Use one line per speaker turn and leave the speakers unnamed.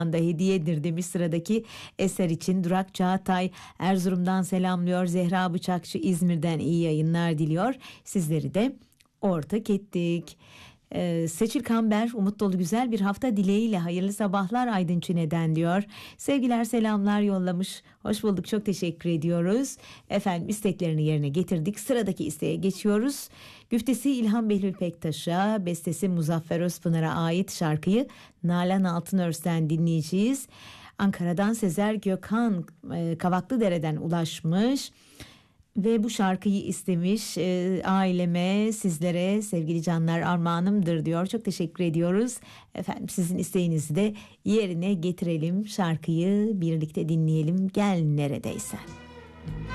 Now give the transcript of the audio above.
da hediyedir demiş sıradaki eser için. Durak Çağatay Erzurum'dan selamlıyor. Zehra Bıçakçı İzmir'den iyi yayınlar diliyor. Sizleri de ortak ettik. Seçil Kamber umut dolu güzel bir hafta dileğiyle hayırlı sabahlar Aydın Çine'den diyor. Sevgiler selamlar yollamış. Hoş bulduk, çok teşekkür ediyoruz. Efendim isteklerini yerine getirdik. Sıradaki isteğe geçiyoruz. Güftesi İlhan Behlül Pektaş'a, bestesi Muzaffer Özpınar'a ait şarkıyı Nalan Altınörs'ten dinleyeceğiz. Ankara'dan Sezer Gökhan Kavaklıdere'den ulaşmış ve bu şarkıyı istemiş. Aileme, sizlere sevgili canlar armağanımdır diyor. Çok teşekkür ediyoruz. Efendim sizin isteğinizi de yerine getirelim. Şarkıyı birlikte dinleyelim. Gel neredeysen.